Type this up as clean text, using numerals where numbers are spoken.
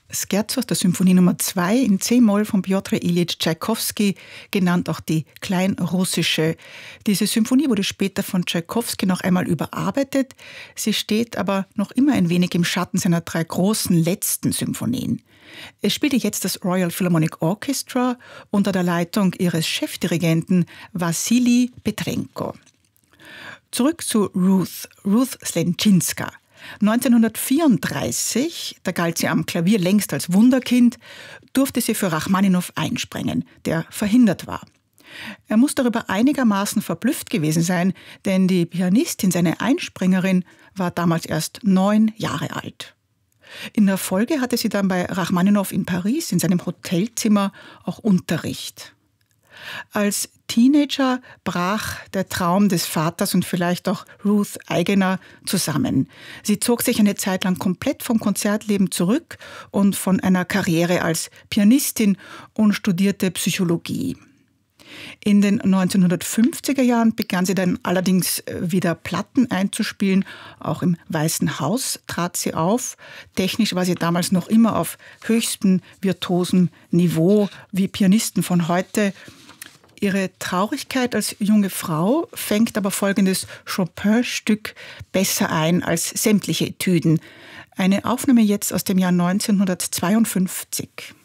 Scherzo aus der Symphonie Nummer 2 in C-Moll von Pjotr Iljitsch Tschaikowski, genannt auch die Kleinrussische. Diese Symphonie wurde später von Tschaikowski noch einmal überarbeitet. Sie steht aber noch immer ein wenig im Schatten seiner 3 großen letzten Symphonien. Es spielte jetzt das Royal Philharmonic Orchestra unter der Leitung ihres Chefdirigenten Wassili Petrenko. Zurück zu Ruth Slenczynska. 1934, da galt sie am Klavier längst als Wunderkind, durfte sie für Rachmaninow einspringen, der verhindert war. Er muss darüber einigermaßen verblüfft gewesen sein, denn die Pianistin, seine Einspringerin, war damals erst 9 Jahre alt. In der Folge hatte sie dann bei Rachmaninow in Paris in seinem Hotelzimmer auch Unterricht. Als Teenager brach der Traum des Vaters und vielleicht auch Ruths eigener zusammen. Sie zog sich eine Zeit lang komplett vom Konzertleben zurück und von einer Karriere als Pianistin und studierte Psychologie. In den 1950er Jahren begann sie dann allerdings wieder Platten einzuspielen. Auch im Weißen Haus trat sie auf. Technisch war sie damals noch immer auf höchstem virtuosem Niveau, wie Pianisten von heute. Ihre Traurigkeit als junge Frau fängt aber folgendes Chopin-Stück besser ein als sämtliche Etüden. Eine Aufnahme jetzt aus dem Jahr 1952.